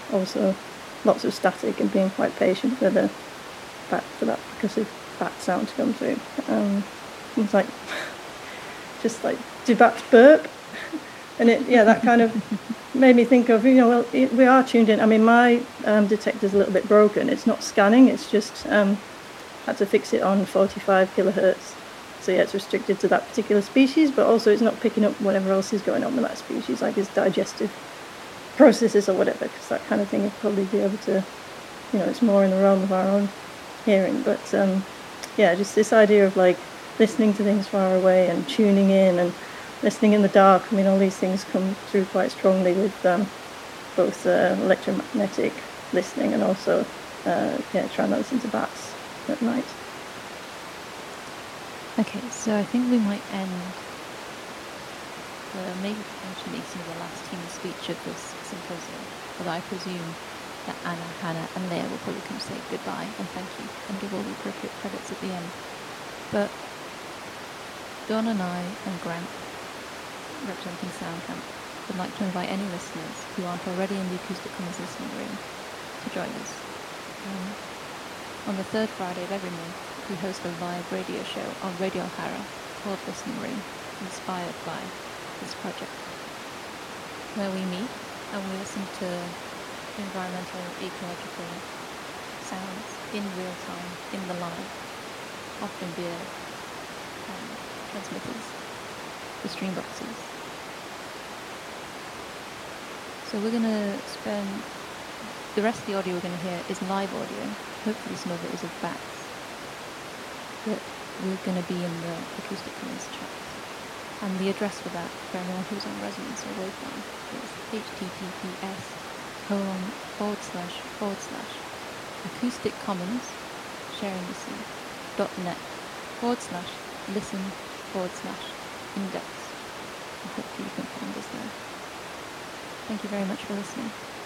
also lots of static and being quite patient for that percussive bat sound to come through. It's like, just like, do bats burp? And that kind of made me think of, well, we are tuned in. I mean, my detector's a little bit broken. It's not scanning. It's just had to fix it on 45 kilohertz. So it's restricted to that particular species, but also it's not picking up whatever else is going on with that species, like its digestive processes or whatever, because that kind of thing would probably be able to, it's more in the realm of our own hearing. But just this idea of like listening to things far away and tuning in and listening in the dark. I mean, all these things come through quite strongly with both electromagnetic listening and also trying to listen to bats at night. Okay, so I think we might end maybe potentially some of the last team speech of this symposium, although I presume that Anna, Hannah and Leah will probably come say goodbye and thank you and give all the appropriate credits at the end. But Don and I and Grant, representing SoundCamp, would like to invite any listeners who aren't already in the Acoustic Commons listening room to join us. On the third Friday of every month, we host a live radio show on Radio O'Hara called Listening Room, inspired by this project, where we meet and we listen to environmental and ecological sounds in real time, in the live, often via transmitters, the stream boxes. So we're going to spend the rest of the audio we're going to hear is live audio. Hopefully some of it is of bats. But we're going to be in the Acoustic Commons chat. And the address for that, for anyone who's on Resonance or Waveform, is https://acousticcommons sharingthesea.net/listen/index. And hopefully you can find us there. Thank you very much for listening.